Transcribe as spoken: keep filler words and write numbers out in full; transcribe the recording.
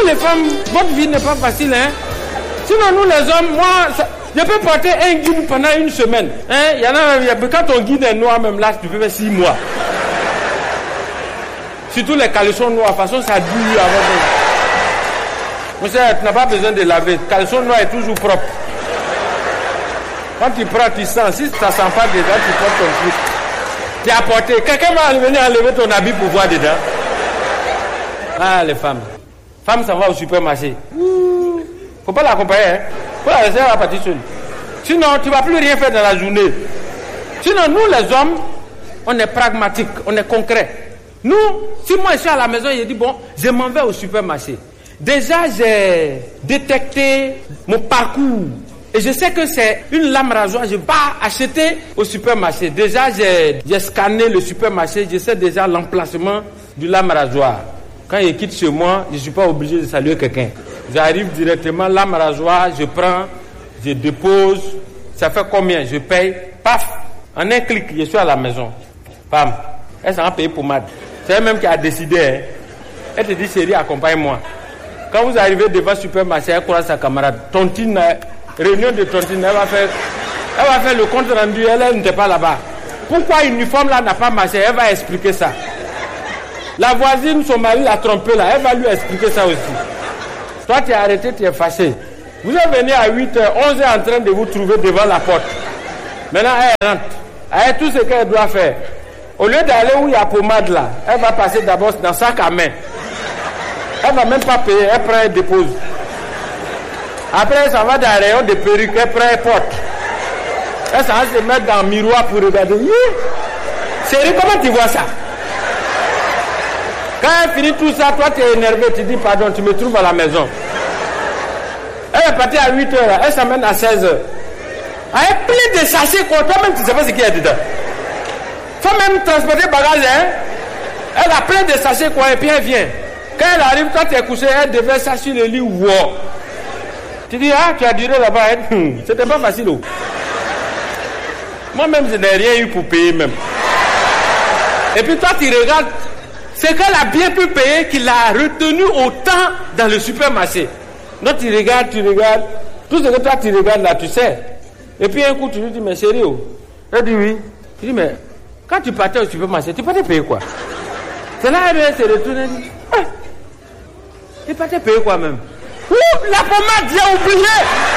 les femmes, votre vie n'est pas facile, hein. Sinon, nous les hommes, moi, ça, je peux porter un guide pendant une semaine. Hein? Il y en a même, quand ton guide est noir, même là, tu peux faire six mois. Surtout les caleçons noirs, de toute façon, ça dure avant de... Monsieur, tu n'as pas besoin de laver. Le caleçon noir est toujours propre. Quand tu prends, tu sens. Si ça ne sent pas dedans, tu prends ton truc. Tu as porté. Quelqu'un va venir enlever ton habit pour voir dedans. Ah, les femmes. Femmes, ça va au supermarché. Faut pas l'accompagner, hein. Faut la laisser à la partie seule. Sinon, tu ne vas plus rien faire dans la journée. Sinon, nous les hommes, on est pragmatiques, on est concrets. Nous, si moi je suis à la maison, je dis bon, je m'en vais au supermarché. Déjà, j'ai détecté mon parcours. Et je sais que c'est une lame rasoir, je vais pas acheter au supermarché. Déjà, j'ai, j'ai scanné le supermarché, je sais déjà l'emplacement du lame rasoir. Quand je quitte chez moi, je ne suis pas obligé de saluer quelqu'un. J'arrive directement, lame rasoir, je prends, je dépose. Ça fait combien? Je paye. Paf! En un clic, je suis à la maison. Femme, elle s'en va payer pommade. C'est elle même qui a décidé. Hein. Elle te dit, chérie, accompagne-moi. Quand vous arrivez devant le supermarché, elle croise sa camarade. Tontine, réunion de tontine, elle va faire, elle va faire le compte rendu. Elle, elle n'était pas là-bas. Pourquoi l'uniforme là n'a pas marché? Elle va expliquer ça. La voisine, son mari l'a trompé là. Elle va lui expliquer ça aussi. Toi, tu es arrêté, tu es fâché. Vous êtes venu à huit heures, onze heures en train de vous trouver devant la porte. Maintenant, elle rentre. Elle a tout ce qu'elle doit faire. Au lieu d'aller où il y a pommade là, elle va passer d'abord dans sac à main. Elle ne va même pas payer, elle prend et dépose. Après, elle s'en va dans le rayon de perruques, elle prend et porte. Elle s'en va se mettre dans le miroir pour regarder. Chérie, comment tu vois ça? Quand elle finit tout ça, toi tu es énervé, tu dis pardon, tu me trouves à la maison. Elle est partie à huit heures, elle s'amène à seize heures. Elle est pleine de sachets, quoi. Toi-même tu ne sais pas ce qu'il y a dedans. Faut même transporter bagage, hein. Elle a plein de sachets, quoi, et puis elle vient. Quand elle arrive, quand tu es couché, elle devait s'assurer le lit, wow. Tu dis, ah, tu as duré là-bas, hein? C'était pas facile, oh. Moi-même, je n'ai rien eu pour payer, même. Et puis toi, tu regardes. C'est qu'elle a bien pu payer qu'il a retenu autant dans le supermarché. Donc tu regardes, tu regardes. Tout ce que toi tu regardes là, tu sais. Et puis un coup tu lui dis, mais chérie, oh. Elle dit oui. Tu dis, mais quand tu partais au supermarché, tu partais payer quoi? C'est là elle s'est retournée et dit, ah, tu partais payer quoi même? Ouh, la pommade, j'ai oublié.